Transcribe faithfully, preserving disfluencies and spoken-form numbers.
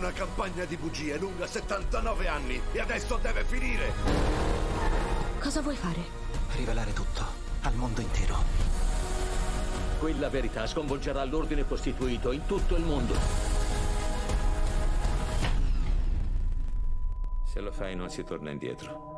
Una campagna di bugie lunga settantanove anni e adesso deve finire! Cosa vuoi fare? Rivelare tutto al mondo intero. Quella verità sconvolgerà l'ordine costituito in tutto il mondo. Se lo fai non si torna indietro.